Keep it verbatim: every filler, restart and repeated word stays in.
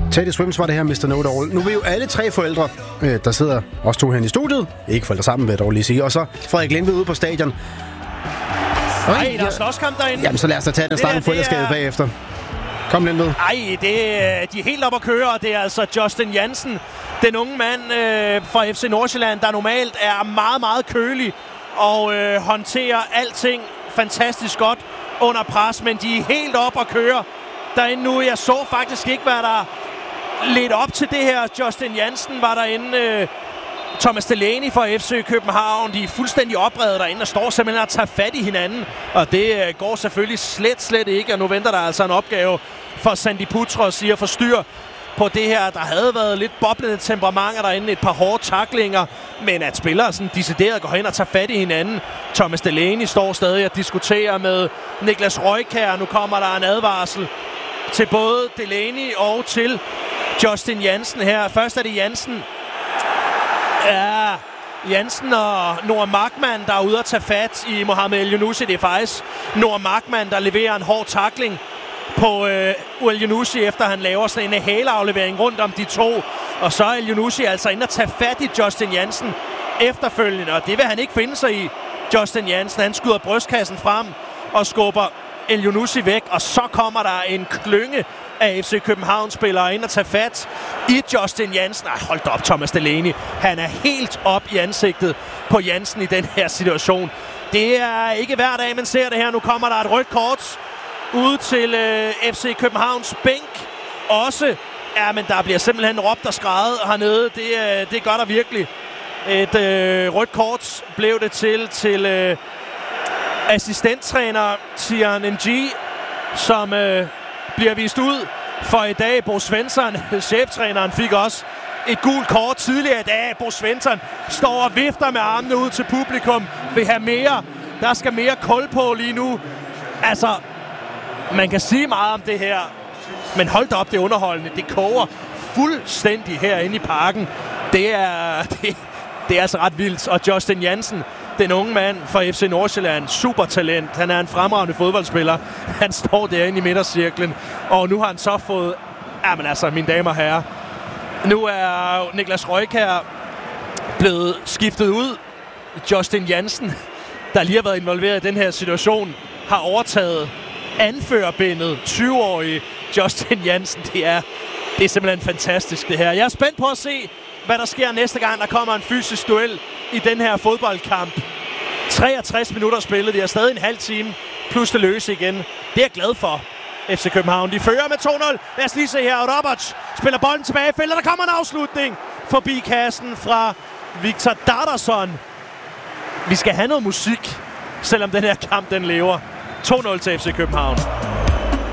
Teddy Swims var det her, mister Know-It-All. Nu vil jo alle tre forældre, øh, der sidder også to her i studiet, ikke forældre sammen, vil jeg dog lige sige, og så Frederik Lindved ude på stadion. Nej, der er slåskamp derinde. Jamen, så lad os da tage den start med forældreskabet er... bagefter. Kom Lindved. Ej, det, de er helt op at køre, og det er altså Justin Jansen, den unge mand øh, fra F C Nordsjælland, der normalt er meget, meget kølig og øh, håndterer alting fantastisk godt under pres, men de er helt op at køre derinde nu. Jeg så faktisk ikke, hvad der ledte op til det her. Justin Jansen var derinde. Øh, Thomas Delaney fra F C København. De er fuldstændig opredet derinde og står simpelthen og tager fat i hinanden. Og det øh, går selvfølgelig slet, slet ikke. Og nu venter der altså en opgave for Sandy Putros i at få styr på det her. Der havde været lidt boblende temperamenter derinde. Et par hårde tacklinger. Men at spillere sådan decideret går hen og tager fat i hinanden. Thomas Delaney står stadig og diskuterer med Niklas Røjkjær. Nu kommer der en advarsel til både Delaney og til Justin Jansen her. Først er det Jansen. Ja, Jansen og Noah Markmann, der er ude at tage fat i Mohamed El-Younousi. Det er faktisk Noah Markmann, der leverer en hård tackling på øh, El-Younousi, efter han laver sådan en hæleaflevering rundt om de to. Og så er El-Younousi altså inde at tage fat i Justin Jansen efterfølgende, og det vil han ikke finde sig i. Justin Jansen, han skyder brystkassen frem og skubber El-Younousi væk, og så kommer der en klynge af F C København-spillere ind og tage fat i Justin Jansen. Ej, hold da op, Thomas Delaney. Han er helt op i ansigtet på Jansen i den her situation. Det er ikke hver dag, man ser det her. Nu kommer der et rødt kort ud til øh, F C Københavns bænk. Også, ja, men der bliver simpelthen råbt og skreget hernede. Det, øh, det gør der virkelig. Et øh, rødt kort blev det til til øh, assistenttræner Tian Ng, som øh, bliver vist ud for i dag. Bo Svensson, cheftræneren, fik også et gult kort tidligere i dag. Bo Svensson står og vifter med armene ud til publikum. Vil have mere. Der skal mere kul på lige nu. Altså, man kan sige meget om det her, men hold da op, det underholdende. Det koger fuldstændig herinde i parken. Det er, det, det er altså ret vildt. Og Justin Jansen, den unge mand fra F C Nordsjælland, supertalent. Han er en fremragende fodboldspiller. Han står derinde i midtercirklen, og nu har han så fået... Jamen altså, mine damer og herrer, nu er Niklas Røjkjær blevet skiftet ud. Justin Jansen, der lige har været involveret i den her situation, har overtaget anførerbindet. tyve-årige Justin Jansen, det er, det er simpelthen fantastisk det her. Jeg er spændt på at se, hvad der sker næste gang, der kommer en fysisk duel i den her fodboldkamp. treogtres minutter spillet, det er stadig en halv time, plus det løse igen. Det er jeg glad for. F C København, de fører med to nul. Lad os lige se her, Roberts spiller bolden tilbage i feltet. Der kommer en afslutning forbi kassen fra Victor Darderson. Vi skal have noget musik, selvom den her kamp den lever. to nul til F C København.